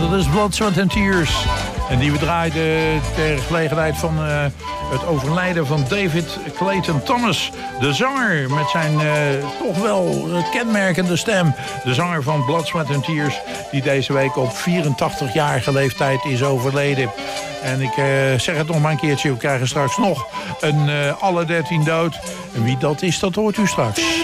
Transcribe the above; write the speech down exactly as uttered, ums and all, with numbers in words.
dat is Blood, Sweat and Tears. En die we draaiden ter gelegenheid van uh, het overlijden van David Clayton Thomas. De zanger met zijn uh, toch wel uh, kenmerkende stem. De zanger van Blood, Sweat and Tears. Die deze week op vierentachtigjarige leeftijd is overleden. En ik uh, zeg het nog maar een keertje. We krijgen straks nog een uh, alle dertien dood. En wie dat is, dat hoort u straks.